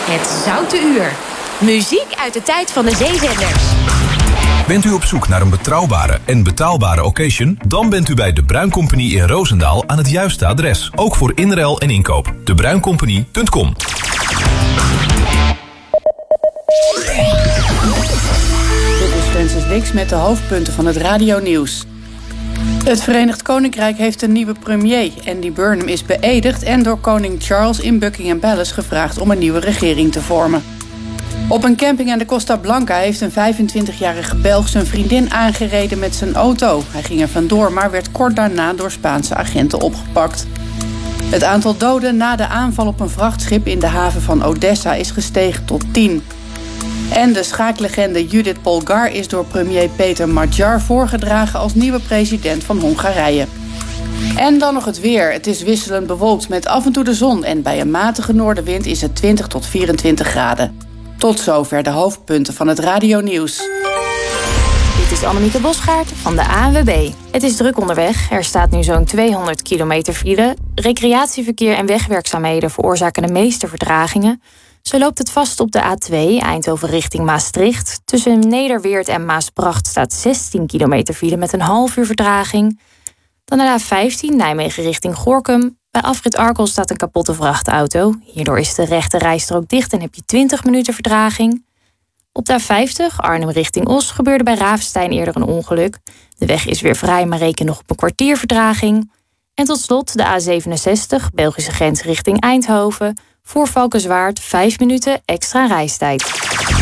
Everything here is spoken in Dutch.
Het Zoute Uur. Muziek uit de tijd van de zeezenders. Bent u op zoek naar een betrouwbare en betaalbare occasion? Dan bent u bij De Bruin Company in Roosendaal aan het juiste adres. Ook voor inruil en inkoop. debruincompany.com. Dit is Francis Dix met de hoofdpunten van het radionieuws. Het Verenigd Koninkrijk heeft een nieuwe premier. Andy Burnham is beëdigd en door koning Charles in Buckingham Palace gevraagd om een nieuwe regering te vormen. Op een camping aan de Costa Blanca heeft een 25-jarige Belg zijn vriendin aangereden met zijn auto. Hij ging er vandoor, maar werd kort daarna door Spaanse agenten opgepakt. Het aantal doden na de aanval op een vrachtschip in de haven van Odessa is gestegen tot 10. En de schaaklegende Judith Polgar is door premier Peter Magyar voorgedragen als nieuwe president van Hongarije. En dan nog het weer. Het is wisselend bewolkt met af en toe de zon en bij een matige noordenwind is het 20 tot 24 graden. Tot zover de hoofdpunten van het radionieuws. Dit is Annemieke Bosgaard van de ANWB. Het is druk onderweg. Er staat nu zo'n 200 kilometer file. Recreatieverkeer en wegwerkzaamheden veroorzaken de meeste vertragingen. Zo loopt het vast op de A2 Eindhoven richting Maastricht. Tussen Nederweert en Maasbracht staat 16 kilometer file met een half uur vertraging. Dan naar de A15 Nijmegen richting Gorinchem. Bij afrit Arkel staat een kapotte vrachtauto. Hierdoor is de rechte rijstrook dicht en heb je 20 minuten vertraging. Op de A50 Arnhem richting Os gebeurde bij Ravenstein eerder een ongeluk. De weg is weer vrij, maar reken nog op een kwartier vertraging. En tot slot de A67 Belgische grens richting Eindhoven. Voor Valkenswaard 5 minuten extra reistijd.